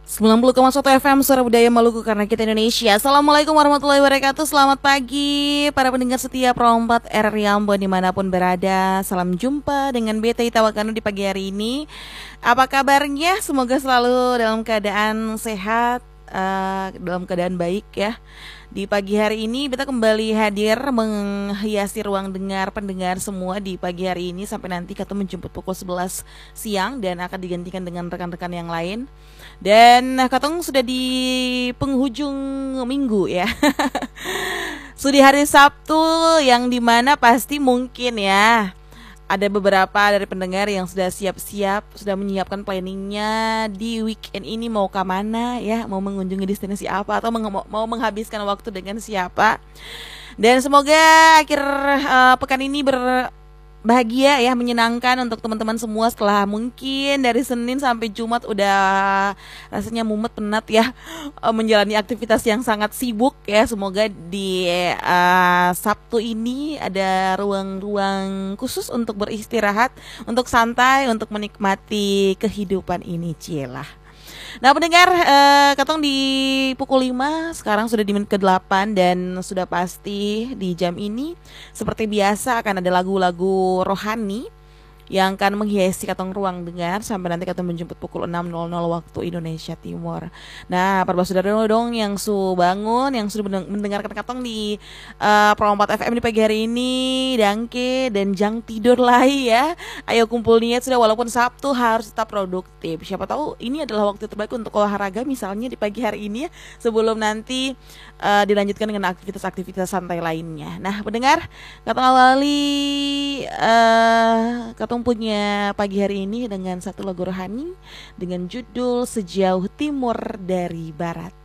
90,1 FM Suara Budaya Maluku karena kita Indonesia. Assalamualaikum warahmatullahi wabarakatuh. Selamat pagi para pendengar setia Pro 4 RRI Ambon dimanapun berada. Salam jumpa dengan Beta Tawakanu di pagi hari ini. Apa kabarnya? Semoga selalu dalam keadaan sehat, dalam keadaan baik ya. Di pagi hari ini Beta kembali hadir menghiasi ruang dengar pendengar semua di pagi hari ini sampai nanti kata menjemput pukul 11 siang dan akan digantikan dengan rekan-rekan yang lain. Dan Katong sudah di penghujung minggu ya. Sudah hari Sabtu yang dimana pasti mungkin ya ada beberapa dari pendengar yang sudah siap-siap, sudah menyiapkan planningnya di weekend ini mau ke mana ya, mau mengunjungi destinasi apa atau mau menghabiskan waktu dengan siapa. Dan semoga akhir pekan ini bahagia ya, menyenangkan untuk teman-teman semua setelah mungkin dari Senin sampai Jumat udah rasanya mumet penat ya menjalani aktivitas yang sangat sibuk ya. Semoga di Sabtu ini ada ruang-ruang khusus untuk beristirahat, untuk santai, untuk menikmati kehidupan ini cielah. Nah pendengar, Katong di pukul 5, sekarang sudah di menit ke-8 dan sudah pasti di jam ini seperti biasa akan ada lagu-lagu rohani yang akan menghiasi Katong ruang dengar sampai nanti Katong menjemput pukul 6.00 waktu Indonesia Timur. Nah, para saudara dong yang bangun, yang sudah mendengarkan Katong di Pro 4 FM di pagi hari ini, dangke dan jang tidur lagi ya. Ayo kumpul niat sudah, walaupun Sabtu harus tetap produktif. Siapa tahu ini adalah waktu terbaik untuk olahraga misalnya di pagi hari ini ya, sebelum nanti dilanjutkan dengan aktivitas-aktivitas santai lainnya. Nah, pendengar, Katong awali Katong punya pagi hari ini dengan satu lagu rohani dengan judul Sejauh Timur dari Barat.